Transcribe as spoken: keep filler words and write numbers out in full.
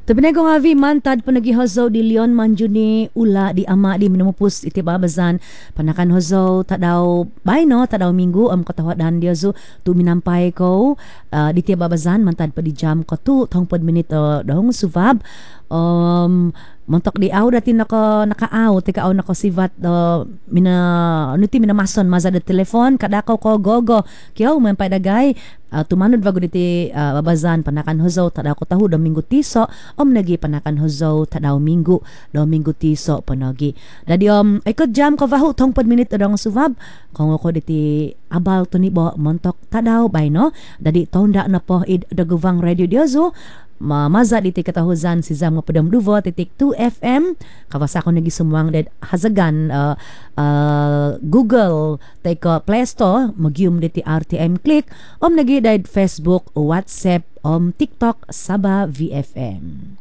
Tapi na nga vi mantad pa nagihozo di Leon Manjuni ula di ama di minumupus iti babazan panakan hozo tadaw bay no tadaw minggu am katawadan dia zo tu minampay ko uh, di ti babazan mantad pa di jam ko tu tong pod minute uh, dong suvab um montok di aw dati nako nakaaw tika aw nako sivat uh, mina ano ti minamason maza da telefon kadakaw ko gogo kiyaw man pay dagay uh, tumanod bago diti uh, babazan panakan hozo tadaw ko tahu do minggu tiso om nagi panakan hozo tadaw minggu do minggu tiso panogi dadi om ay ko jam ko vahu tong pod minute dong suvab kung ko diti abal to ni bo montok tadaw bay no dadi tonda na po id daguvang radio diozo mamaza di tikatahuzan si Zam nga padam duvo titik two F M kawasa ko nagi sumwang ded hazagan uh, uh, Google take Play Store magyum diti R T M click om nagi ded Facebook WhatsApp om TikTok Saba V F M.